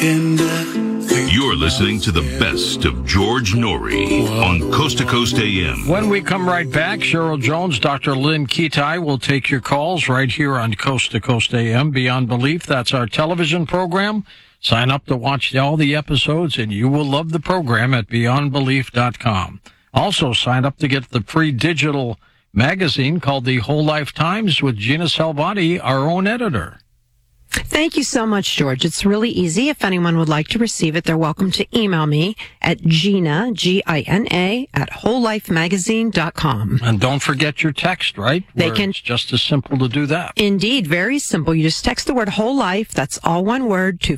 You're listening to the best of George Norrie on Coast to Coast AM. When we come right back, Cheryl Jones, Dr. Lynn Kitai will take your calls right here on Coast to Coast AM. Beyond Belief, that's our television program. Sign up to watch all the episodes, and you will love the program at beyondbelief.com. Also, sign up to get the free digital magazine called The Whole Life Times with Gina Salvati, our own editor. Thank you so much, George. It's really easy. If anyone would like to receive it, they're welcome to email me at Gina, Gina, at wholelifemagazine.com. And don't forget your text, right? They can. It's just as simple to do that. Indeed, very simple. You just text the word whole life, that's all one word, to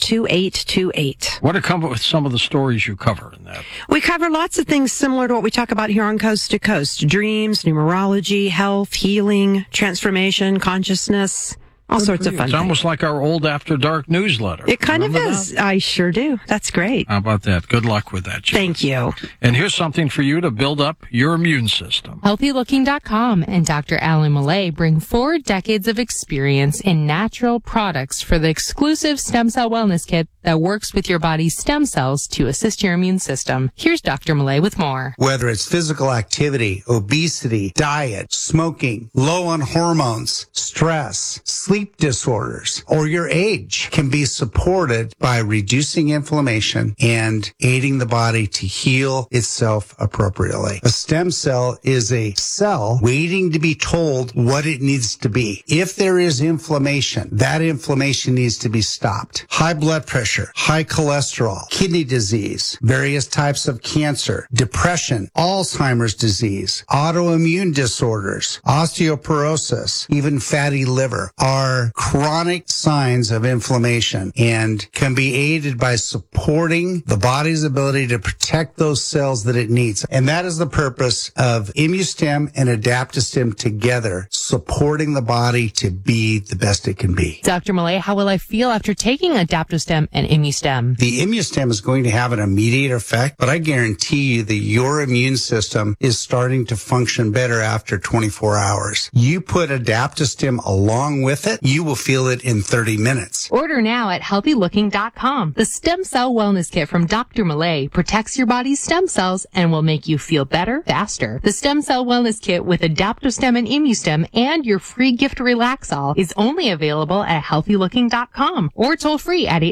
42828. What are some of the stories you cover in that? We cover lots of things similar to what we talk about here on Coast to Coast. Dreams, numerology, health, healing, transformation, consciousness. All sorts of fun It's things. almost like our old After Dark newsletter. It kind Remember of is. that? I sure do. That's great. How about that? Good luck with that, Jim. Thank you. And here's something for you to build up your immune system. HealthyLooking.com and Dr. Alan Millay bring 4 decades of experience in natural products for the exclusive Stem Cell Wellness Kit that works with your body's stem cells to assist your immune system. Here's Dr. Millay with more. Whether it's physical activity, obesity, diet, smoking, low on hormones, stress, sleep disorders, or your age can be supported by reducing inflammation and aiding the body to heal itself appropriately. A stem cell is a cell waiting to be told what it needs to be. If there is inflammation, that inflammation needs to be stopped. High blood pressure, high cholesterol, kidney disease, various types of cancer, depression, Alzheimer's disease, autoimmune disorders, osteoporosis, even fatty liver are chronic signs of inflammation and can be aided by supporting the body's ability to protect those cells that it needs. And that is the purpose of ImmuStem and AdaptoStem together, supporting the body to be the best it can be. Dr. Millay, how will I feel after taking AdaptoStem and ImmuStem? The ImmuStem is going to have an immediate effect, but I guarantee you that your immune system is starting to function better after 24 hours. You put AdaptoStem along with it, you will feel it in 30 minutes. Order now at HealthyLooking.com. The Stem Cell Wellness Kit from Dr. Millay protects your body's stem cells and will make you feel better faster. The Stem Cell Wellness Kit with AdaptoStem and ImmuStem and your free gift Relaxol is only available at HealthyLooking.com or toll free at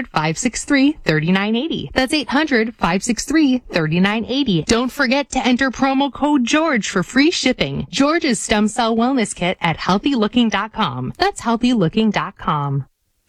800-563-3980. That's 800-563-3980. Don't forget to enter promo code George for free shipping. George's Stem Cell Wellness Kit at HealthyLooking.com. That's HealthyLooking.com.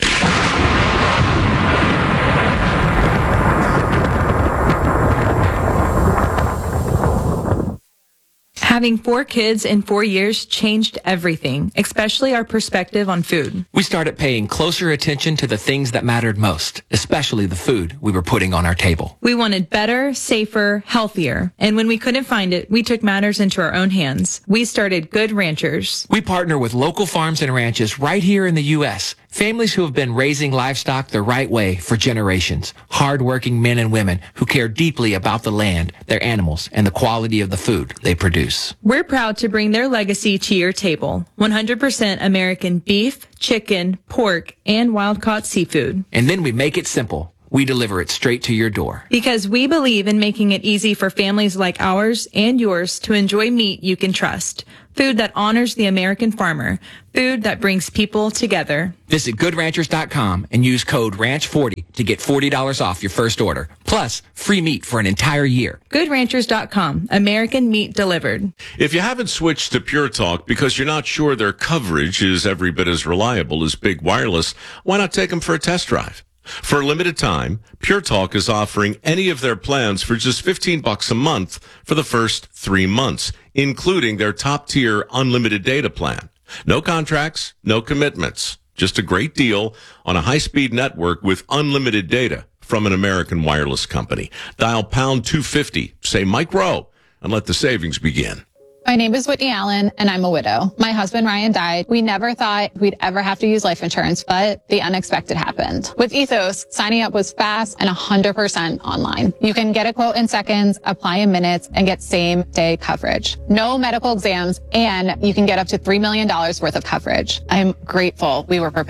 Having 4 kids in 4 years changed everything, especially our perspective on food. We started paying closer attention to the things that mattered most, especially the food we were putting on our table. We wanted better, safer, healthier. And when we couldn't find it, we took matters into our own hands. We started Good Ranchers. We partner with local farms and ranches right here in the U.S., families who have been raising livestock the right way for generations, hardworking men and women who care deeply about the land, their animals, and the quality of the food they produce. We're proud to bring their legacy to your table. 100% American beef, chicken, pork, and wild-caught seafood. And then we make it simple. We deliver it straight to your door. Because we believe in making it easy for families like ours and yours to enjoy meat you can trust. Food that honors the American farmer. Food that brings people together. Visit GoodRanchers.com and use code RANCH40 to get $40 off your first order. Plus, free meat for an entire year. GoodRanchers.com. American meat delivered. If you haven't switched to Pure Talk because you're not sure their coverage is every bit as reliable as Big Wireless, why not take them for a test drive? For a limited time, Pure Talk is offering any of their plans for just $15 a month for the first 3 months, including their top-tier unlimited data plan. No contracts, no commitments, just a great deal on a high-speed network with unlimited data from an American wireless company. Dial pound 250, say Mike Rowe, and let the savings begin. My name is Whitney Allen, and I'm a widow. My husband, Ryan, died. We never thought we'd ever have to use life insurance, but the unexpected happened. With Ethos, signing up was fast and 100% online. You can get a quote in seconds, apply in minutes, and get same-day coverage. No medical exams, and you can get up to $3 million worth of coverage. I'm grateful we were prepared.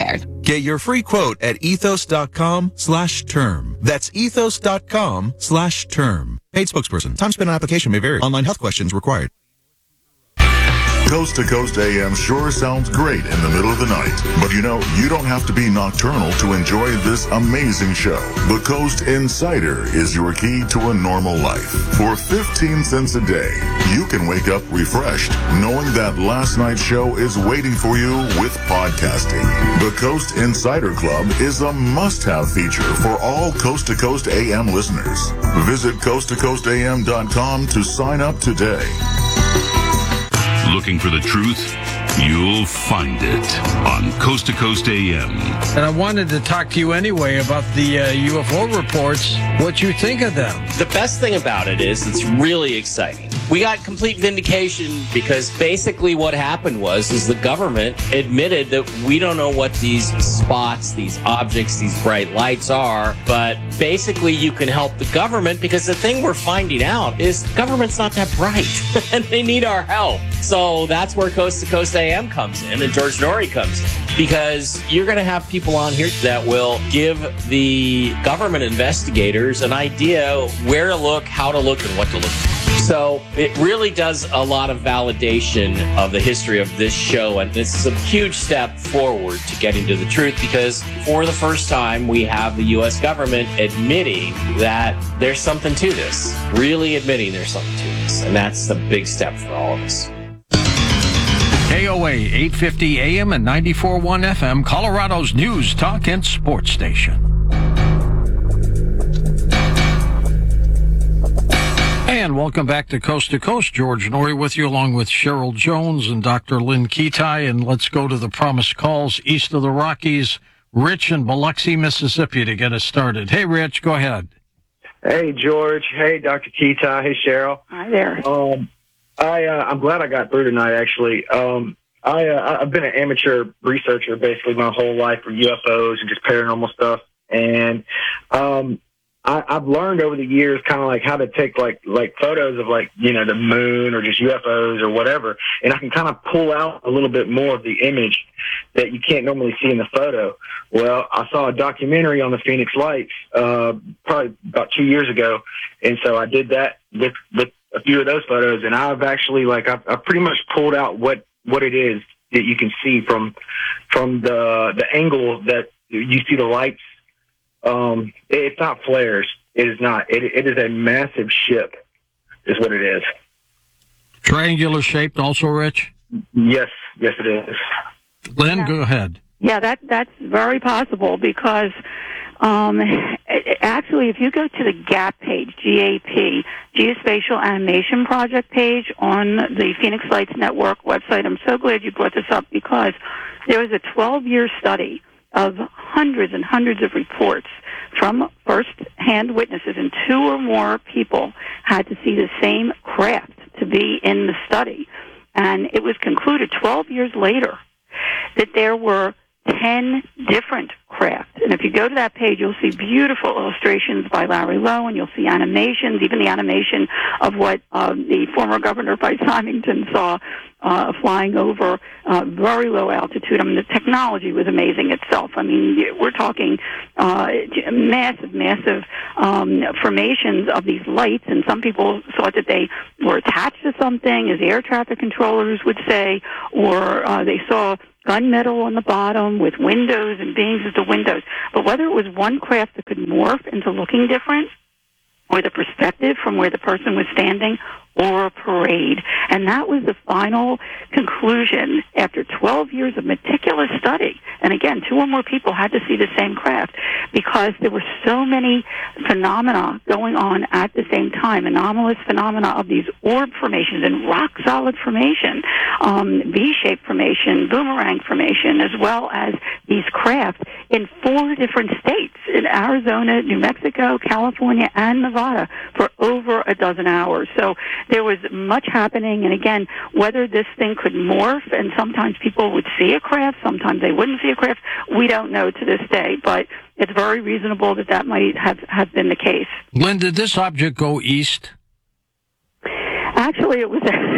Get your free quote at ethos.com/term. That's ethos.com/term. Paid spokesperson. Time spent on application may vary. Online health questions required. Coast to Coast AM sure sounds great in the middle of the night. But you know, you don't have to be nocturnal to enjoy this amazing show. The Coast Insider is your key to a normal life. For 15 cents a day, you can wake up refreshed, knowing that last night's show is waiting for you with podcasting. The Coast Insider Club is a must-have feature for all Coast to Coast AM listeners. Visit coasttocoastam.com to sign up today. Looking for the truth? You'll find it on Coast to Coast AM. And I wanted to talk to you anyway about the UFO reports. What you think of them? The best thing about it is it's really exciting. We got complete vindication because basically what happened is the government admitted that we don't know what these spots, these objects, these bright lights are, but basically you can help the government because the thing we're finding out is the government's not that bright and they need our help. So that's where Coast to Coast AM comes in and George Noory comes in, because you're going to have people on here that will give the government investigators an idea where to look, how to look, and what to look for. So it really does a lot of validation of the history of this show, and this is a huge step forward to getting to the truth, because for the first time we have the U.S. government admitting that there's something to this, really admitting there's something to this, and that's the big step for all of us. KOA 850 AM and 94.1 FM, Colorado's news, talk, and sports station. And welcome back to Coast. George Noory with you, along with Cheryl Jones and Dr. Lynn Kitai. And let's go to the promised calls east of the Rockies. Rich in Biloxi, Mississippi, to get us started. Hey, Rich, go ahead. Hey, George. Hey, Dr. Kitai. Hey, Cheryl. Hi there. I'm glad I got through tonight, actually. I've been an amateur researcher basically my whole life for UFOs and just paranormal stuff. And I've learned over the years kind of like how to take like photos of the moon or just UFOs or whatever. And I can kind of pull out a little bit more of the image that you can't normally see in the photo. Well, I saw a documentary on the Phoenix Lights, probably about 2 years ago. And so I did that with a few of those photos. And I've actually I've pretty much pulled out what it is that you can see from the angle that you see the lights. It's not flares. It is not. It is a massive ship, is what it is. Triangular shaped, also, Rich. Yes, it is. Lynn, go ahead. Yeah, that's very possible because actually, if you go to the GAP page, GAP, Geospatial Animation Project page on the Phoenix Lights Network website, I'm so glad you brought this up because there was a 12-year study of hundreds and hundreds of reports from first-hand witnesses, and 2 or more people had to see the same craft to be in the study. And it was concluded 12 years later that there were 10 different craft. And if you go to that page, you'll see beautiful illustrations by Larry Lowe, and you'll see animations, even the animation of what the former governor, Bryce Symington, saw flying over very low altitude. I mean, the technology was amazing itself. I mean, we're talking massive formations of these lights, and some people thought that they were attached to something, as air traffic controllers would say, or they saw gunmetal on the bottom with windows and beams as the windows. But whether it was one craft that could morph into looking different, or the perspective from where the person was standing, or a parade. And that was the final conclusion after 12 years of meticulous study. And again, 2 or more people had to see the same craft because there were so many phenomena going on at the same time, anomalous phenomena of these orb formations and rock-solid formation, V-shaped formation, boomerang formation, as well as these craft in 4 different states, in Arizona, New Mexico, California, and Nevada, for over a dozen hours. So there was much happening, and again, whether this thing could morph, and sometimes people would see a craft, sometimes they wouldn't see a craft, we don't know to this day, but it's very reasonable that might have been the case. Lynn, did this object go east? Actually, it was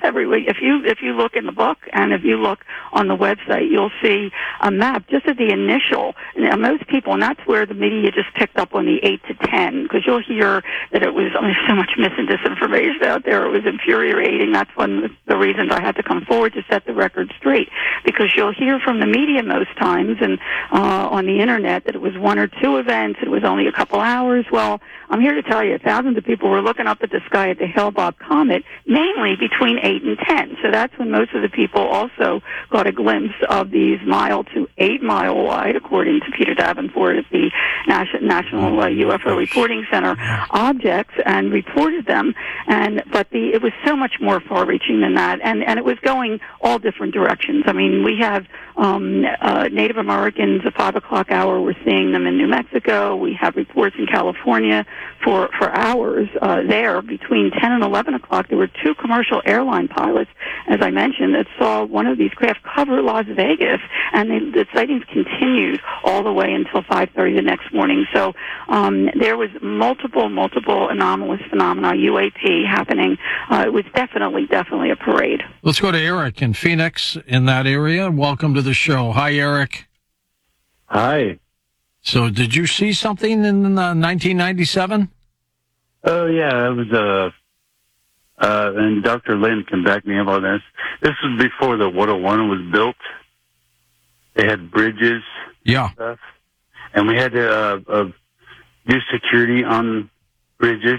everywhere. If you look in the book and if you look on the website, you'll see a map just of the initial. Now, most people, and that's where the media just picked up on the 8 to 10, because you'll hear that it was, there's so much mis and disinformation out there. It was infuriating. That's one of the reasons I had to come forward to set the record straight, because you'll hear from the media most times and on the internet that it was 1 or 2 events, it was only a couple hours. Well, I'm here to tell you, thousands of people were looking up at the sky at the Hale-Bopp comet, mainly between 8 and 10. So that's when most of the people also got a glimpse of these mile to 8 mile wide, according to Peter Davenport at the National UFO Reporting Center, objects, and reported them. But it was so much more far-reaching than that, and it was going all different directions. I mean, we have Native Americans at 5 o'clock hour. We're seeing them in New Mexico. We have reports in California for hours there. Between 10 and 11 o'clock, there were 2 commercial airline pilots, as I mentioned, that saw one of these craft cover Las Vegas, and the sightings continued all the way until 5:30 the next morning. So there was multiple anomalous phenomena, UAP, happening. It was definitely a parade. Let's go to Eric in Phoenix in that area. Welcome to the show. Hi, Eric. Hi. So did you see something in 1997? Oh, yeah. It was, and Dr. Lynn can back me up on this. This was before the 101 was built. They had bridges. Yeah. And stuff. And we had to do security on bridges.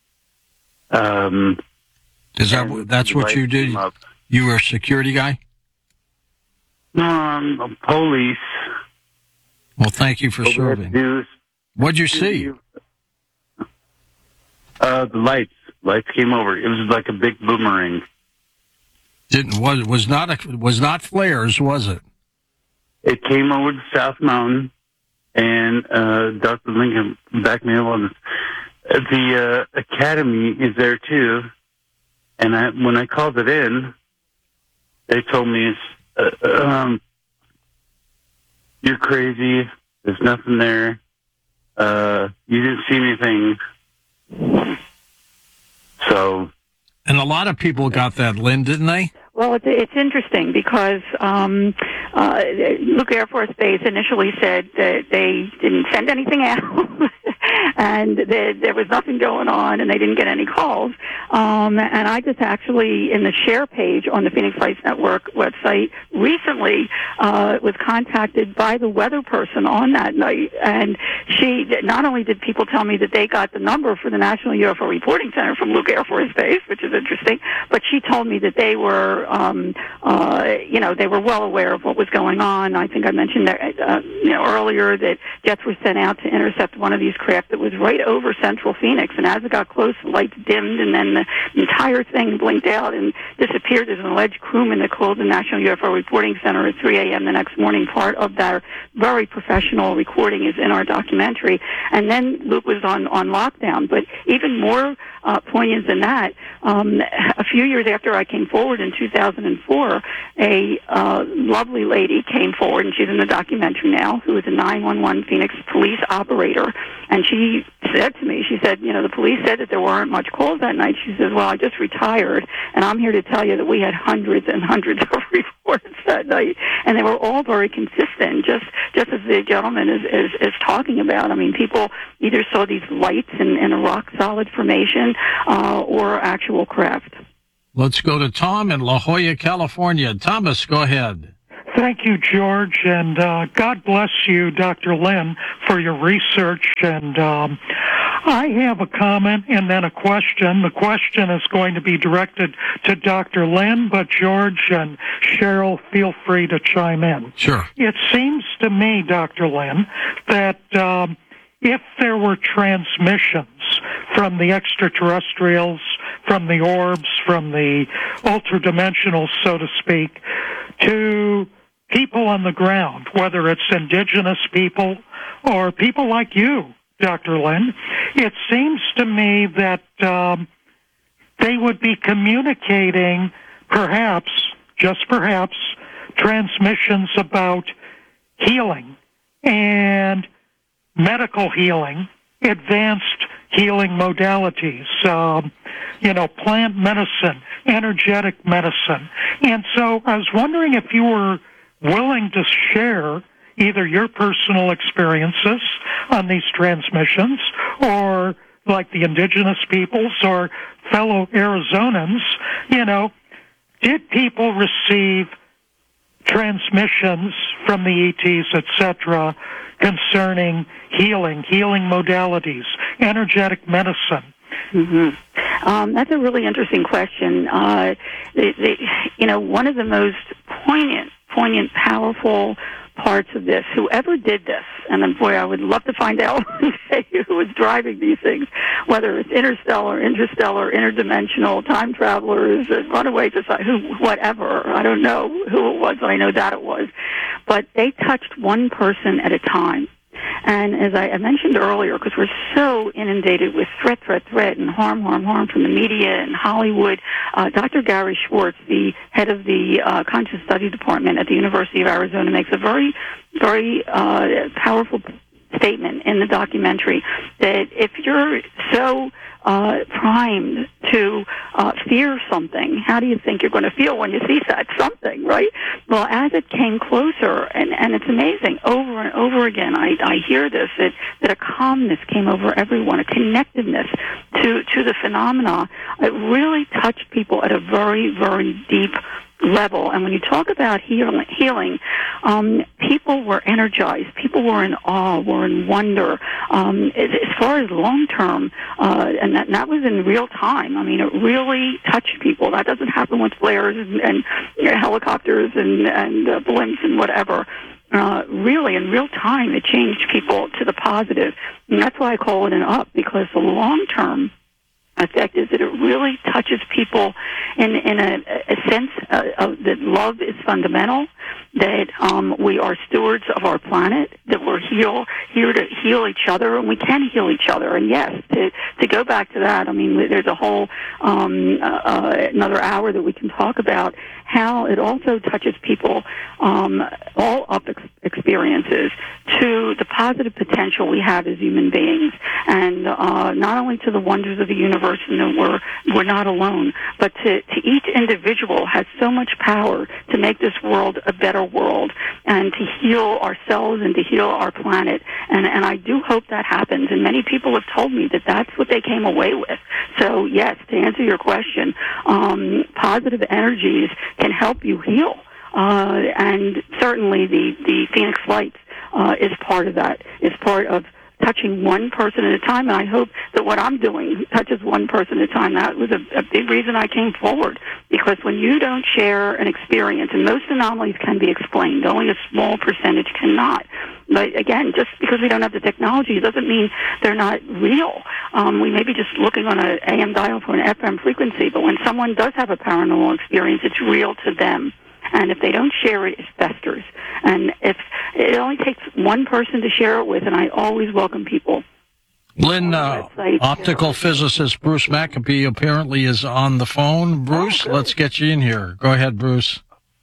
That's what you did? You were a security guy? No, I'm police. Well, thank you for serving. What'd you see? The lights. Lights came over. It was like a big boomerang. Was not flares, was it? It came over the South Mountain, and Dr. Lincoln backed me up on this. The academy is there too, and when I called it in, they told me you're crazy. There's nothing there. You didn't see anything. So. And a lot of people got that, Lynn, didn't they? Well, it's interesting because Luke Air Force Base initially said that they didn't send anything out and there was nothing going on and they didn't get any calls. And I just actually, in the share page on the Phoenix Lights Network website, recently was contacted by the weather person on that night. And she, not only did people tell me that they got the number for the National UFO Reporting Center from Luke Air Force Base, which is interesting, but she told me that they were they were well aware of what was going on. I think I mentioned that, earlier that jets were sent out to intercept one of these craft that was right over central Phoenix. And as it got close, the lights dimmed, and then the entire thing blinked out and disappeared. There's an alleged crewman that called the National UFO Reporting Center at 3 a.m. the next morning. Part of that very professional recording is in our documentary. And then Luke was on lockdown. But even more poignant than that, a few years after I came forward in 2004, a lovely lady came forward, and she's in the documentary now, who is a 911 Phoenix police operator. And she said to me, she said, the police said that there weren't much calls that night. She says, well, I just retired, and I'm here to tell you that we had hundreds and hundreds of reports that night, and they were all very consistent, just as the gentleman is talking about. I mean, people either saw these lights in a rock-solid formation or actual craft. Let's go to Tom in La Jolla, California. Thomas, go ahead. Thank you, George, and God bless you, Dr. Lynn, for your research. And I have a comment and then a question. The question is going to be directed to Dr. Lynn, but George and Cheryl, feel free to chime in. Sure. It seems to me, Dr. Lynn, that if there were transmissions from the extraterrestrials, from the orbs, from the ultradimensionals, so to speak, to people on the ground, whether it's indigenous people or people like you, Dr. Lynn, it seems to me that they would be communicating, perhaps, just perhaps, transmissions about healing and medical healing, advanced healing modalities. plant medicine, energetic medicine. And so I was wondering if you were willing to share either your personal experiences on these transmissions or like the indigenous peoples or fellow Arizonans, did people receive transmissions from the ETs, etc., concerning healing modalities, energetic medicine? Mm-hmm. That's a really interesting question. One of the most poignant, powerful parts of this, whoever did this, and boy, I would love to find out who was driving these things, whether it's interstellar, interdimensional, time travelers, runaway society, whatever. I don't know who it was, but I know that it was. But they touched one person at a time. And as I mentioned earlier, because we're so inundated with threat, and harm from the media and Hollywood, Dr. Gary Schwartz, the head of the Conscious Study Department at the University of Arizona, makes a very, very powerful statement in the documentary that if you're so primed to fear something, how do you think you're going to feel when you see that something, right? Well, as it came closer, and it's amazing, over and over again, I hear this, that a calmness came over everyone, a connectedness to the phenomena. It really touched people at a very, very deep level. And when you talk about healing, people were energized, people were in awe, were in wonder. As far as long term, and that was in real time. I mean, it really touched people. That doesn't happen with flares and helicopters and blimps and whatever. Really, in real time, it changed people to the positive. And that's why I call it an up, because the long term effect is that it really touches people in a sense of that love is fundamental, that we are stewards of our planet, that we're here to heal each other, and we can heal each other. And yes, to go back to that, I mean, there's a whole another hour that we can talk about how it also touches people, all up experiences, to the positive potential we have as human beings, and not only to the wonders of the universe and that we're not alone, but to each individual has so much power to make this world a better world and to heal ourselves and to heal our planet. And I do hope that happens. And many people have told me that that's what they came away with. So yes, to answer your question, positive energies can help you heal. And certainly the Phoenix Lights is part of that. It's part of touching one person at a time, and I hope that what I'm doing touches one person at a time. That was a big reason I came forward, because when you don't share an experience, and most anomalies can be explained, only a small percentage cannot. But again, just because we don't have the technology doesn't mean they're not real. We may be just looking on an AM dial for an FM frequency, but when someone does have a paranormal experience, it's real to them. And if they don't share it, it festers. And if it only takes one person to share it with, and I always welcome people. Lynn, optical physicist Bruce Maccabee apparently is on the phone. Bruce, let's get you in here. Go ahead, Bruce.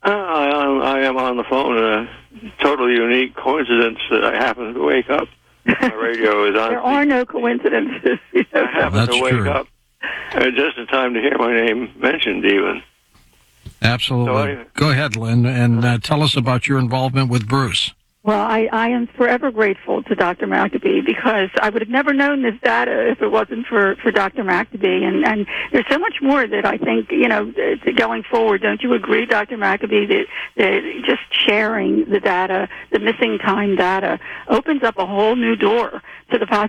I am on the phone. A totally unique coincidence that I happen to wake up. My radio is on. There are no coincidences. I happen to wake up just in time to hear my name mentioned even. Absolutely. So go ahead, Lynn, and tell us about your involvement with Bruce. Well, I am forever grateful to Dr. Maccabee, because I would have never known this data if it wasn't for Dr. Maccabee. And there's so much more that I think, going forward, don't you agree, Dr. Maccabee, that just sharing the data, the missing time data, opens up a whole new door to the possibility